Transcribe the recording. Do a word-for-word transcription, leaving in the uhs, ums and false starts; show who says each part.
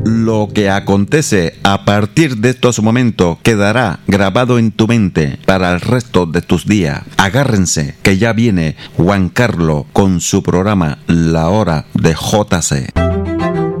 Speaker 1: Lo que acontece a partir de estos momentos quedará grabado en tu mente para el resto de tus días. Agárrense, que ya viene Juan Carlos con su programa La Hora de J C.